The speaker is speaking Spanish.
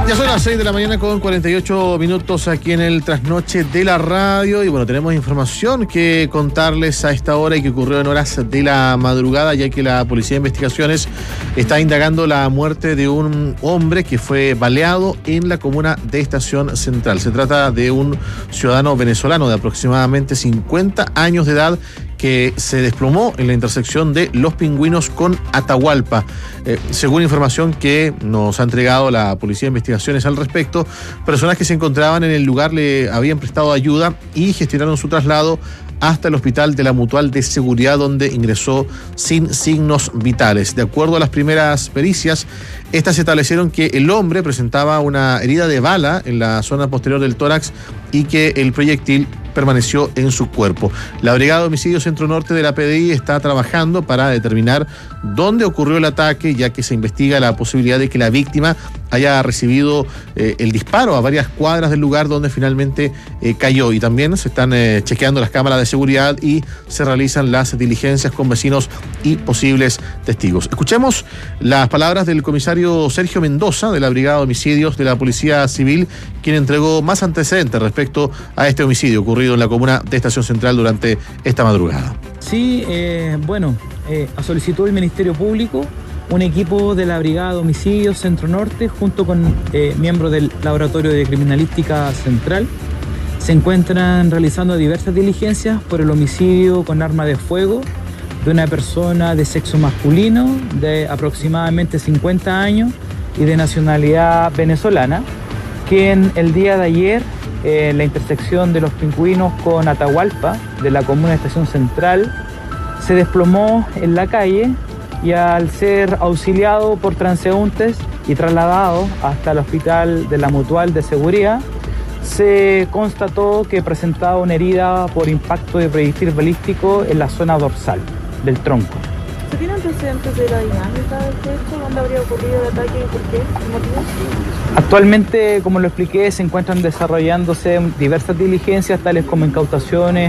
Ya son las 6 de la mañana con 48 minutos aquí en el Trasnoche de la Radio. Y bueno, tenemos información que contarles a esta hora y que ocurrió en horas de la madrugada, ya que la Policía de Investigaciones está indagando la muerte de un hombre que fue baleado en la comuna de Estación Central. Se trata de un ciudadano venezolano de aproximadamente 50 años de edad que se desplomó en la intersección de Los Pingüinos con Atahualpa. Según información que nos ha entregado la Policía de Investigaciones al respecto, personas que se encontraban en el lugar le habían prestado ayuda y gestionaron su traslado hasta el hospital de la Mutual de Seguridad, donde ingresó sin signos vitales. De acuerdo a las primeras pericias, estas establecieron que el hombre presentaba una herida de bala en la zona posterior del tórax y que el proyectil permaneció en su cuerpo. La Brigada de Homicidio Centro Norte de la PDI está trabajando para determinar dónde ocurrió el ataque, ya que se investiga la posibilidad de que la víctima haya recibido el disparo a varias cuadras del lugar donde finalmente cayó. Y también se están chequeando las cámaras de seguridad y se realizan las diligencias con vecinos y posibles testigos. Escuchemos las palabras del comisario Sergio Mendoza de la Brigada de Homicidios de la Policía Civil, quien entregó más antecedentes respecto a este homicidio ocurrido en la comuna de Estación Central durante esta madrugada. Sí, a solicitud del Ministerio Público, un equipo de la Brigada de Homicidios Centro Norte, junto con miembros del Laboratorio de Criminalística Central, se encuentran realizando diversas diligencias por el homicidio con arma de fuego de una persona de sexo masculino de aproximadamente 50 años y de nacionalidad venezolana, quien el día de ayer, en la intersección de Los Pingüinos con Atahualpa, de la comuna de Estación Central, se desplomó en la calle y al ser auxiliado por transeúntes y trasladado hasta el hospital de la Mutual de Seguridad, se constató que presentaba una herida por impacto de proyectil balístico en la zona dorsal del tronco. ¿Se tiene antecedentes de la dinámica del hecho? ¿Dónde habría ocurrido el ataque y por qué? ¿Qué motivos? Actualmente, como lo expliqué, se encuentran desarrollándose diversas diligencias, tales como incautaciones